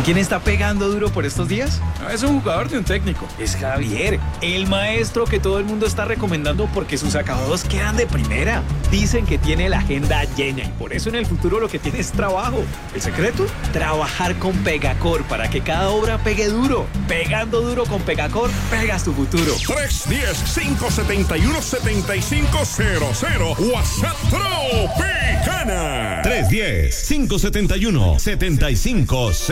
¿Quién está pegando duro por estos días? No, es un jugador de un técnico. Es Javier, el maestro que todo el mundo está recomendando porque sus acabados quedan de primera. Dicen que tiene la agenda llena y por eso en el futuro lo que tiene es trabajo. ¿El secreto? Trabajar con Pegacor para que cada obra pegue duro. Pegando duro con Pegacor, pegas tu futuro. 310-571-7500. WhatsApp Tropicana. 310-571-7500.